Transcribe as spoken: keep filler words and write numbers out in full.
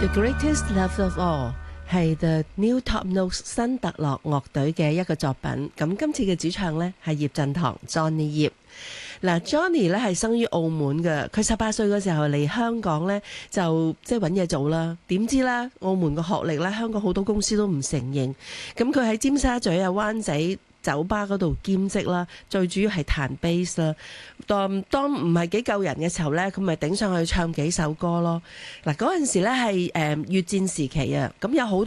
The Greatest Love of All 係 The New Top Notes 新特樂樂隊嘅一個作品。咁今次嘅主唱呢係葉振棠 Johnny 葉。嗱 Johnny 咧係生於澳門嘅，佢十八歲嘅時候嚟香港呢，就即係揾嘢做啦。點知咧澳門嘅學歷咧，香港好多公司都唔承認。咁佢喺尖沙咀啊、灣仔酒吧嗰度兼職啦，最主要係彈 bass 啦。當當唔係幾夠人嘅時候咧，佢咪頂上去唱幾首歌咯。嗱，嗰陣時咧係誒越戰時期啊，咁有好